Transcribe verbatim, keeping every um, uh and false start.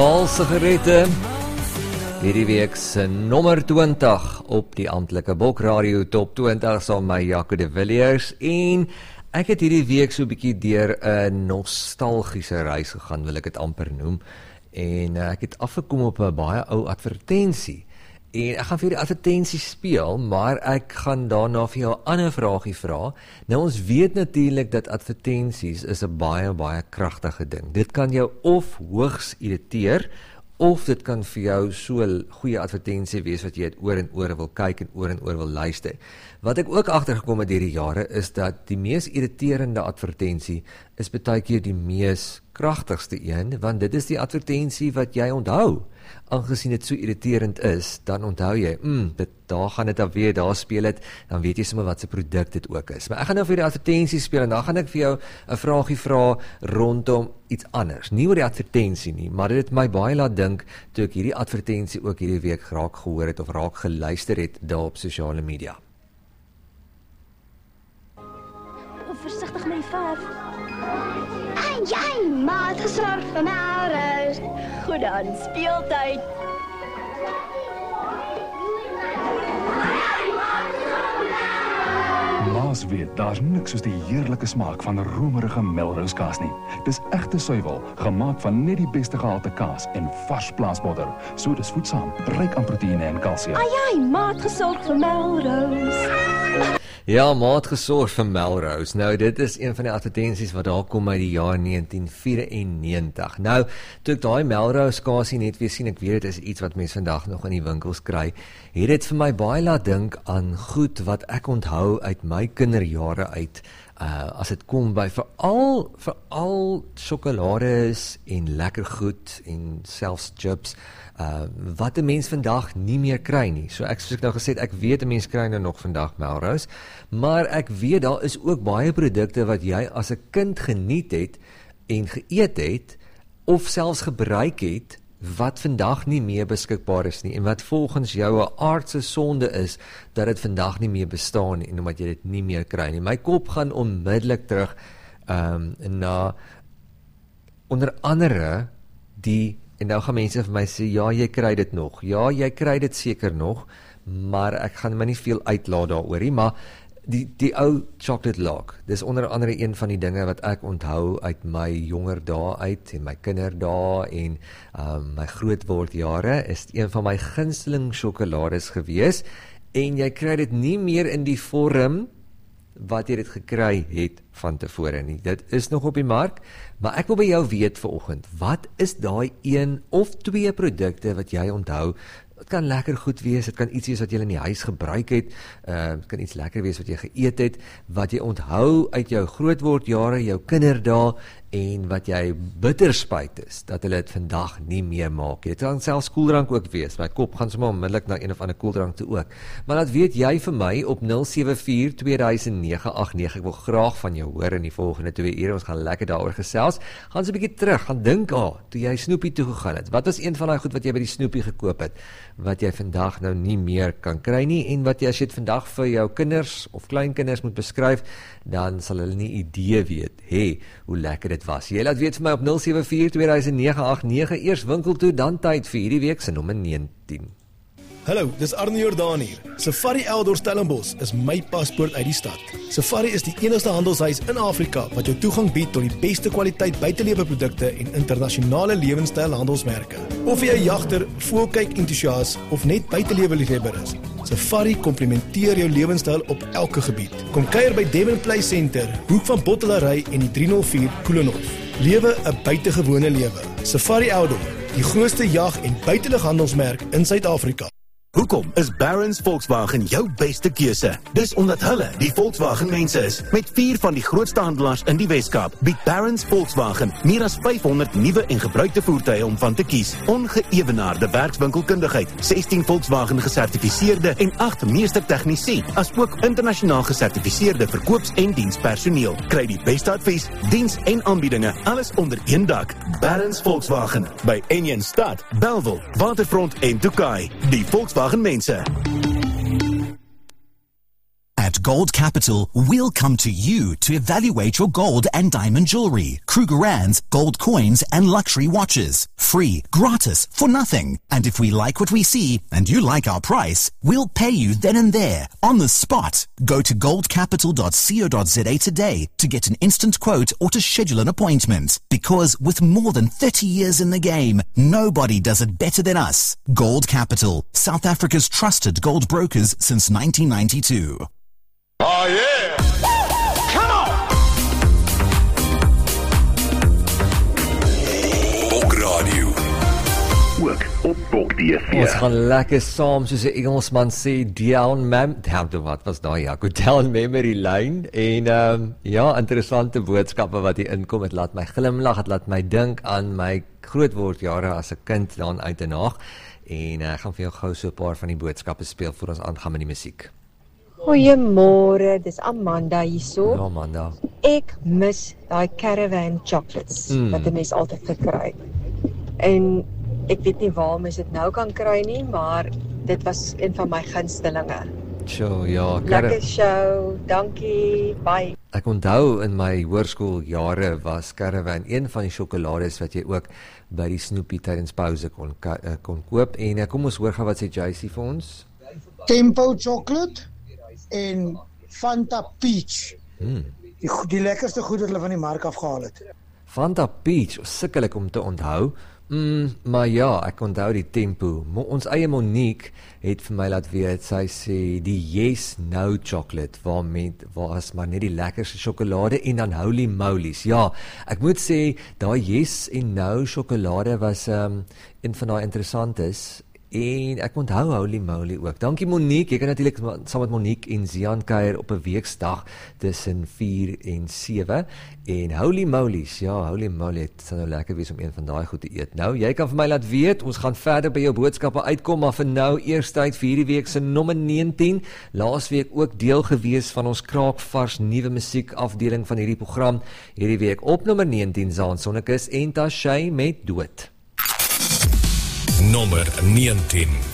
Al sigarette, hierdie week se nommer twintig op die amptelike Bokradio Top twintig saam met Jaco de Villiers, en ek het hierdie week so 'n bietjie deur 'n nostalgiese reis gegaan, wil ek dit amper noem, en ek het afgekom op 'n baie ou advertensie. En ek gaan vir die advertensie speel, maar ek gaan daarna vir jou 'n ander vragie vra. Nou, ons weet natuurlik dat advertensies is 'n baie, baie kragtige ding. Dit kan jou of hoogs irriteer, of dit kan vir jou so 'n goeie advertensie wees wat jy het oor en oor wil kyk en oor en oor wil luister. Wat ek ook agtergekom het hierdie jare is dat die mees irriterende advertensie is baie keer die mees kragtigste een, want dit is die advertensie wat jy onthou. Aangesien dit so irriterend is, dan onthou jy, mm, dit, daar gaan dit af weer, daar speel het, dan weet jy sommer wat se produk dit ook is. Maar ek gaan nou vir die advertensie speel, en dan gaan ek vir jou 'n vragie vra rondom iets anders. Nie oor die advertensie nie, maar dit het my baie laat dink, toe ek hierdie advertensie ook hierdie week raak gehoor het, of raak geluister het, daar op sosiale media. Oh, versigtig met die verf. En jy, maat, gesorg vir Melrose. Goed dan, speeltyd. Maas weet, daar's niks soos die heerlike smaak van 'n romerige Melrose kaas nie. Dis egte suiwel, gemaak van net die beste gehalte kaas en vars plaasbotter. So dis voedsaam, ryk aan proteïene en kalsium. Ai ai, maat, gesorg vir Melrose. Ja, maat gesorg vir Melrose. Nou, dit is een van die advertensies wat daar kom uit die jaar negentien vyfennegentig. Nou, toe ek daai Melrose kaasie net weer sien, ek weet dit is iets wat mense vandag nog in die winkels kry, het dit vir my baie laat dink aan goed wat ek onthou uit my kinderjare uit, uh, as dit kom by veral, veral sjokolades en lekker goed en selfs chips, Uh, wat 'n mens vandag nie meer kry nie. So ek soos ek nou gesê het, ek weet 'n mens kry nou nog vandag Melrose, maar ek weet daar is ook baie produkte wat jy as 'n kind geniet het en geëet het, of selfs gebruik het, wat vandag nie meer beskikbaar is nie, en wat volgens jou 'n aardse sonde is, dat dit vandag nie meer bestaan nie, en omdat jy dit nie meer kry nie. My kop gaan onmiddellik terug um, na onder andere die. En nou gaan mense vir my sê, ja, jy kry dit nog. Ja, jy kry dit seker nog, maar ek gaan my nie veel uitlaat daaroor nie, maar die, die ou chocolate log, dis onder andere een van die dinge wat ek onthou uit my jonger dae uit, en my kinderdae, en um, my grootwordjare, is een van my gunsteling sjokolades gewees, en jy kry dit nie meer in die vorm wat jy dit gekry het van tevore nie. Dit is nog op die mark, maar ek wil by jou weet vanoggend, wat is daai een of twee produkte wat jy onthou? Het kan lekker goed wees, het kan iets wees wat jy in die huis gebruik het, uh, het kan iets lekker wees wat jy geëet het, wat jy onthou uit jou grootwordjare, jou kinderdae, en wat jy bitter spyt is, dat hulle dit vandag nie meer maak. Dit kan selfs koeldrank ook wees, my kop gaan sommer onmiddellik na een of ander koeldrank toe ook. Maar laat weet jy vir my op nul sewe vier twee nege agt nege, ek wil graag van jou hoor in die volgende twee ure, ons gaan lekker daaroor gesels. Gaan so 'n bietjie terug, gaan dink, ah, toe jy Snoepie toe gegaan het, wat was een van daai goed wat jy by die Snoepie gekoop het, wat jy vandag nou nie meer kan kry nie, en wat jy as jy dit vandag vir jou kinders of kleinkinders moet beskryf, dan sal hulle nie idee weet, hé, hoe lekker dit was. Jy laat weet vir my op nul sewe vier twee nege agt nege, eers winkel toe, dan tyd vir hierdie week se nommer negentien. Hallo, dis Arne Jordaan hier. Safari Outdoor Stellenbosch is my paspoort uit die stad. Safari is die enigste handelshuis in Afrika wat jou toegang bied tot die beste kwaliteit buiteleweprodukte en internasionale lewenstyl handelsmerke. Of jy 'n jagter, voëlkyk entoesias of net buitelewe-liefhebber is, Safari komplementeer jou lewenstyl op elke gebied. Kom kuier by Devon Play Center, hoek van Bottelary en die drie nul vier Koelenhof. Lewe 'n buitengewone lewe. Safari Outdoor, die grootste jag- en buitelughandelsmerk in Suid-Afrika. Hoekom is Barron's Volkswagen jou beste keuse? Dis omdat hulle die Volkswagen mense is. Met vier van die grootste handelaars in die Weskaap bied Barron's Volkswagen meer as vyfhonderd nuwe en gebruikte voertuie om van te kies. Ongeëwenaarde werkswinkelkundigheid, sestien Volkswagen gesertifiseerde en agt meester tegnisie, asook internasionaal gesertifiseerde verkoops- en dienspersoneel. Kry die beste advies, diens en aanbiedinge, alles onder een dak. Barron's Volkswagen by Enjenstad, Bellville, Waterfront en Tokai. Die Volkswagen mense. At With Gold Capital, we'll come to you to evaluate your gold and diamond jewelry, Krugerrands, gold coins, and luxury watches. Free, gratis, for nothing. And if we like what we see, and you like our price, we'll pay you then and there, on the spot. Go to gold capital dot co dot za today to get an instant quote or to schedule an appointment. Because with more than thirty years in the game, nobody does it better than us. Gold Capital, South Africa's trusted gold brokers since nineteen ninety-two. Oh yeah! Come on! Bok Radio. Ook op Bok T V. Ons gaan lekker saam, soos 'n Engelsman sê, down mem, down to wat was daai ja, go down memory lane en ehm um, ja, interessante boodskappe wat hier inkom. Dit laat my glimlag, dit laat my dink aan my grootwordjare as 'n kind daan uit Den Haag. En ek uh, gaan vir jou gou so 'n paar van die boodskappe speel voor ons aangaan met die musiek. Goeiemôre, dis Amanda hierso. Ja, Amanda. Ek mis daai caravan chocolates mm. wat 'n mens altyd gekry. En ek weet nie waar mens dit nou kan kry nie, maar dit was een van my gunstelinge. Sjoe, ja, lekker show, dankie, bye. Ek onthou in my hoërskooljare was Caravan een van die sjokolades wat jy ook by die Snoopy tydens pouse kon kon koop. En kom ons hoor gou wat sê J C vir ons. Tempo chocolate en Fanta Peach. Hmm. Die, die lekkerste goed wat hulle van die mark afgehaal het. Fanta Peach, sukkelik om te onthou. Mm, maar ja, ek onthou die tempo. Mo, ons eie Monique het vir my laat weet, sy sê die Yes No chocolate, waar met was maar net die lekkerste sjokolade en dan Holy Molies. Ja, ek moet sê daai Yes en No sjokolade was um, een van daai interessantes. En ek onthou Holy Moly ook. Dankie Monique, jy kan natuurlik saam met Monique en Zian kuier op 'n weeksdag tussen vier en sewe. En Holy Molies, ja, Holy Moly, het sal nou lekker wees om een van daai goed te eet. Nou, jy kan vir my laat weet, ons gaan verder by jou boodskappe uitkom, maar vir nou eers tyd vir hierdie week se nommer negentien. Laasweek ook deel gewees van ons kraakvars nuwe musiek afdeling van hierdie program. Hierdie week op nommer negentien Zaan Sonnekus en Tashay met Dood. Nommer negentien.